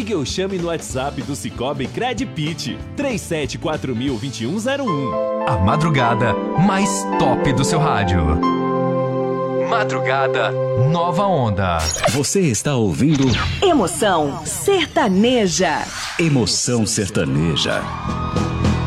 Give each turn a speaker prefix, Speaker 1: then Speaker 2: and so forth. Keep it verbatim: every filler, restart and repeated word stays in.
Speaker 1: Ligue ou chame no WhatsApp do Cicobi Credpit três sete quatro mil, vinte e um zero um.
Speaker 2: A madrugada mais top do seu rádio. Madrugada Nova Onda.
Speaker 3: Você está ouvindo
Speaker 4: Emoção Sertaneja.
Speaker 3: Emoção Sertaneja.